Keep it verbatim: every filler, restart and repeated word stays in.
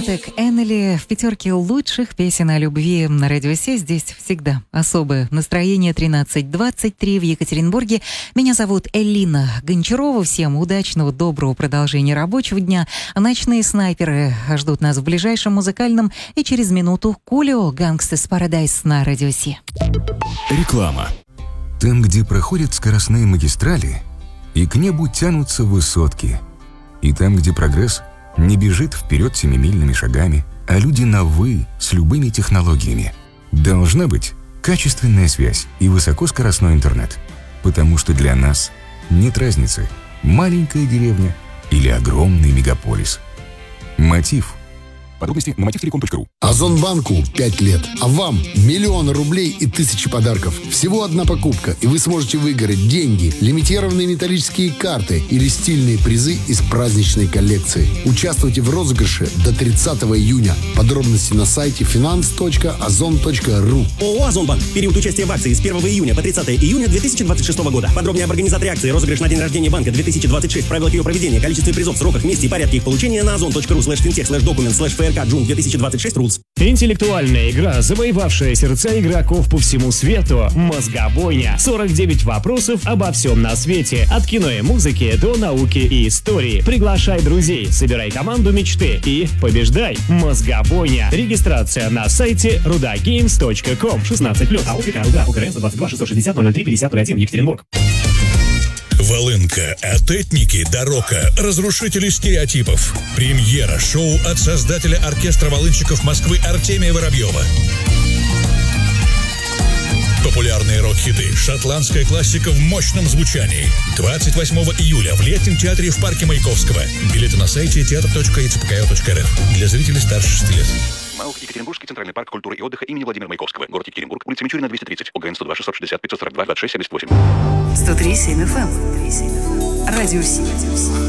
Патек Эннели в пятерке лучших песен о любви на Радио Си. Здесь всегда особое настроение. тринадцать двадцать три в Екатеринбурге. Меня зовут Элина Гончарова. Всем удачного, доброго продолжения рабочего дня. Ночные снайперы ждут нас в ближайшем музыкальном. И через минуту Кулио Gangsta's Paradise на Радио Си. Реклама. Там, где проходят скоростные магистрали, и к небу тянутся высотки. И там, где прогресс не бежит вперед семимильными шагами, а люди на «вы» с любыми технологиями. Должна быть качественная связь и высокоскоростной интернет. Потому что для нас нет разницы, маленькая деревня или огромный мегаполис. Мотив. Подробности на мотив телеком точка ру. Озонбанку пять лет, а вам миллионы рублей и тысячи подарков. Всего одна покупка, и вы сможете выиграть деньги, лимитированные металлические карты или стильные призы из праздничной коллекции. Участвуйте в розыгрыше до тридцатого июня. Подробности на сайте финанс точка озон точка ру. ООО «Озонбанк». Период участия в акции с первого июня по тридцатого июня две тысячи двадцать шестого года. Подробнее об организаторе акции, розыгрыш на день рождения банка две тысячи двадцать шесть, правилах ее проведения, количестве призов, сроках, месте и порядке их получения на озон точка ру слэш финтех слэш документ слэш ФРК Джун две тысячи двадцать шесть рулс. Интеллектуальная игра, завоевавшая сердца игроков по всему свету. Мозгобойня. сорок девять вопросов обо всем на свете. От кино и музыки до науки и истории. Приглашай друзей, собирай команду мечты и побеждай. Мозгобойня. Регистрация на сайте рудагеймс точка ком. шестнадцать плюс. АО УКР УКРН сто двадцать два шестьсот шестьдесят ноль три пятьдесят ноль один Екатеринбург. Волынка, Атетники, Дорока, разрушители стереотипов. Премьера шоу от создателя оркестра волынщиков Москвы Артемия Воробьева. Популярные рок-хиты, шотландская классика в мощном звучании. двадцать восьмого июля в Летнем театре в парке Маяковского. Билеты на сайте театр точка и цэ пэ ка о точка эр эф. Для зрителей старше шести лет. МАУК Екатеринбургский центральный парк культуры и отдыха имени Владимира Маяковского. Город Екатеринбург, улица Мичурина, двести тридцать. ОГН сто два шестьсот шестьдесят пятьсот сорок два двадцать шесть семьдесят восемь. сто три семь эф эм. Радио Си.